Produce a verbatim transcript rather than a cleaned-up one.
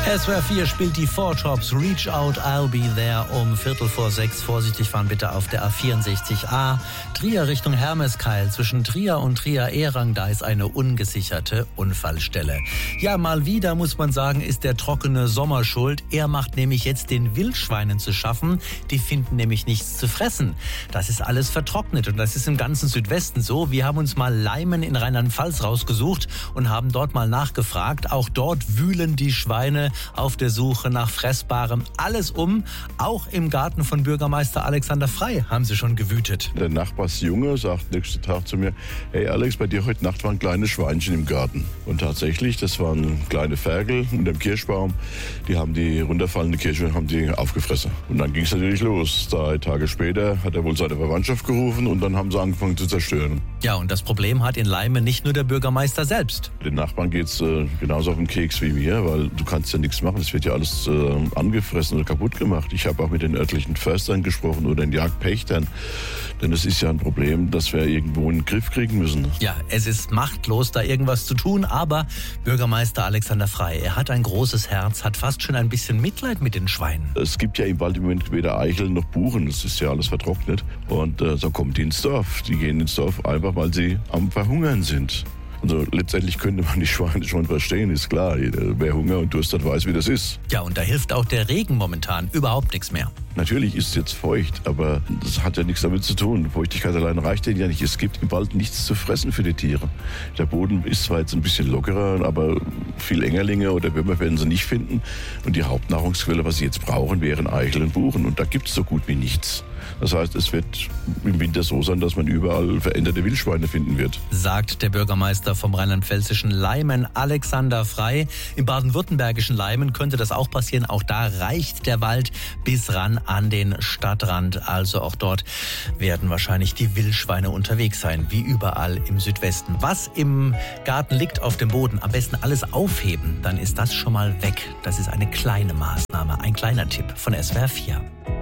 S W R vier spielt die Four Tops, Reach Out, I'll Be There um Viertel vor sechs. Vorsichtig fahren bitte auf der A vierundsechzig A. Trier Richtung Hermeskeil. Zwischen Trier und Trier-Ehrang, da ist eine ungesicherte Unfallstelle. Ja, mal wieder muss man sagen, ist der trockene Sommer schuld. Er macht nämlich jetzt den Wildschweinen zu schaffen. Die finden nämlich nichts zu fressen. Das ist alles vertrocknet und das ist im ganzen Südwesten so. Wir haben uns mal Leimen in Rheinland-Pfalz rausgesucht und haben dort mal nachgefragt. Auch dort wühlen die Schweine auf der Suche nach Fressbarem. Alles um, auch im Garten von Bürgermeister Alexander Frey haben sie schon gewütet. Der Nachbarsjunge sagt nächsten Tag zu mir: Hey Alex, bei dir heute Nacht waren kleine Schweinchen im Garten. Und tatsächlich, das waren kleine Ferkel unter dem Kirschbaum. Die haben die runterfallende Kirsche haben die aufgefressen. Und dann ging es natürlich los. Drei Tage später hat er wohl seine Verwandtschaft gerufen und dann haben sie angefangen zu zerstören. Ja, und das Problem hat in Leimen nicht nur der Bürgermeister selbst. Den Nachbarn geht's äh, genauso auf den Keks wie mir, weil du kannst ja nichts machen. Es wird ja alles äh, angefressen oder kaputt gemacht. Ich habe auch mit den örtlichen Förstern gesprochen oder den Jagdpächtern. Denn es ist ja ein Problem, das wir irgendwo in den Griff kriegen müssen. Ja, es ist machtlos, da irgendwas zu tun. Aber Bürgermeister Alexander Frey, er hat ein großes Herz, hat fast schon ein bisschen Mitleid mit den Schweinen. Es gibt ja im Wald im Moment weder Eicheln noch Buchen. Es ist ja alles vertrocknet. Und äh, so kommt die ins Dorf. Die gehen ins Dorf einfach, weil sie am Verhungern sind. Also letztendlich könnte man die Schweine schon verstehen, ist klar. Wer Hunger und Durst hat, weiß, wie das ist. Ja, und da hilft auch der Regen momentan überhaupt nichts mehr. Natürlich ist es jetzt feucht, aber das hat ja nichts damit zu tun. Feuchtigkeit allein reicht ja nicht. Es gibt im Wald nichts zu fressen für die Tiere. Der Boden ist zwar jetzt ein bisschen lockerer, aber viel Engerlinge oder Würmer werden sie nicht finden. Und die Hauptnahrungsquelle, was sie jetzt brauchen, wären Eichel und Buchen. Und da gibt es so gut wie nichts. Das heißt, es wird im Winter so sein, dass man überall veränderte Wildschweine finden wird. Sagt der Bürgermeister vom rheinland-pfälzischen Leimen, Alexander Frey. Im baden-württembergischen Leimen könnte das auch passieren. Auch da reicht der Wald bis ran an den Stadtrand. Also auch dort werden wahrscheinlich die Wildschweine unterwegs sein, wie überall im Südwesten. Was im Garten liegt auf dem Boden, am besten alles aufheben. Dann ist das schon mal weg. Das ist eine kleine Maßnahme, ein kleiner Tipp von S W R vier.